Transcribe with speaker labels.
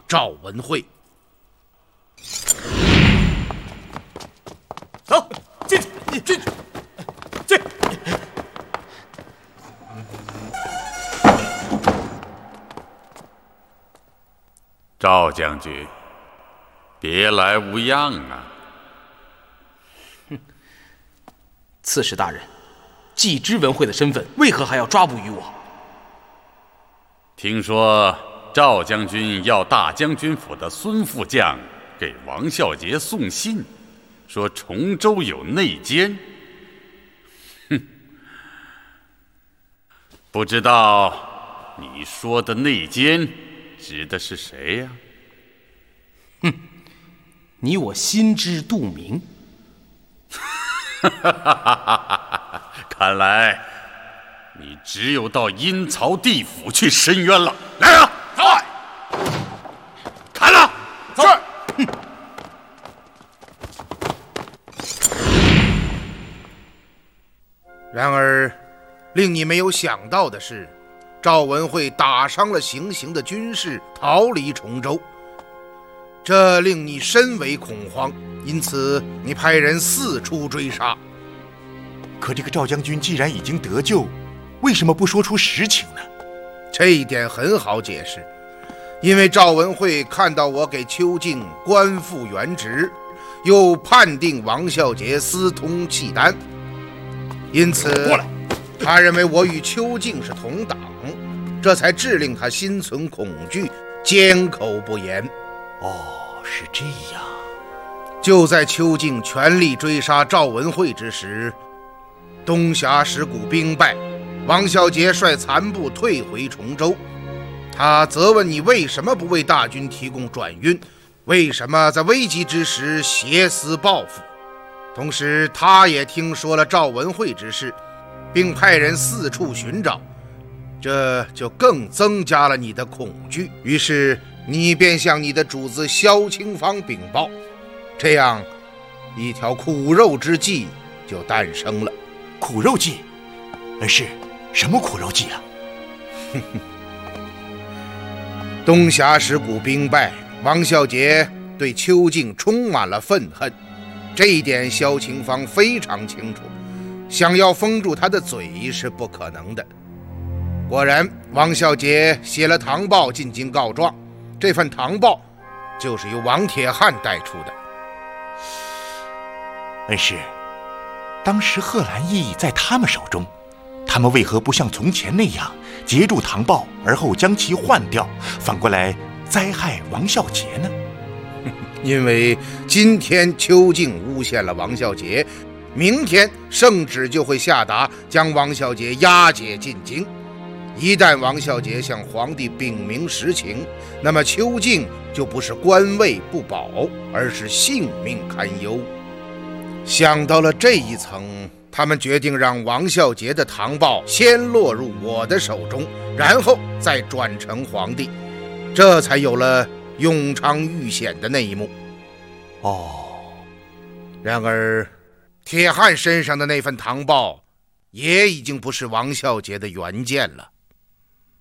Speaker 1: 赵文慧。
Speaker 2: 走，进去。
Speaker 3: 赵将军，别来无恙啊！
Speaker 1: 刺史大人，既知文慧的身份，为何还要抓捕于我？
Speaker 3: 听说赵将军要大将军府的孙副将给王孝杰送信，说崇州有内奸。不知道你说的内奸指的是谁呀？
Speaker 1: 你我心知肚明。
Speaker 3: 看来你只有到阴曹地府去申冤了。来啊，
Speaker 2: 在，
Speaker 3: 砍了！
Speaker 2: 走。
Speaker 1: 然而，令你没有想到的是，赵文慧打伤了行刑的军士，逃离崇州，这令你深为恐慌，因此你派人四处追杀。
Speaker 4: 可这个赵将军既然已经得救，为什么不说出实情呢？
Speaker 1: 这一点很好解释，因为赵文慧看到我给邱静官复原职，又判定王孝杰私通契丹，因此他认为我与邱静是同党，这才致令他心存恐惧，缄口不言。
Speaker 4: 哦，是这样。
Speaker 1: 就在邱静全力追杀赵文慧之时，东峡石谷兵败，王孝杰率残部退回崇州。他责问你为什么不为大军提供转运，为什么在危急之时挟私报复。同时他也听说了赵文慧之事，并派人四处寻找，这就更增加了你的恐惧。于是你便向你的主子萧清芳禀报，这样一条苦肉之计就诞生了。
Speaker 4: 苦肉计？恩师，什么苦肉计啊？
Speaker 1: 东峡石谷兵败，王孝杰对邱静充满了愤恨，这一点萧清芳非常清楚，想要封住他的嘴是不可能的。果然，王孝杰写了唐报进京告状，这份唐报就是由王铁汉带出的。
Speaker 4: 恩师，当时贺兰义在他们手中，他们为何不像从前那样截住唐报，而后将其换掉，反过来灾害王孝杰呢？
Speaker 1: 因为今天邱静诬陷了王孝杰，明天圣旨就会下达将王孝杰押解进京。一旦王孝杰向皇帝禀明实情，那么邱静就不是官位不保，而是性命堪忧。想到了这一层，他们决定让王孝杰的唐报先落入我的手中，然后再转呈皇帝，这才有了永昌遇险的那一幕。然而铁汉身上的那份唐报也已经不是王孝杰的原件了。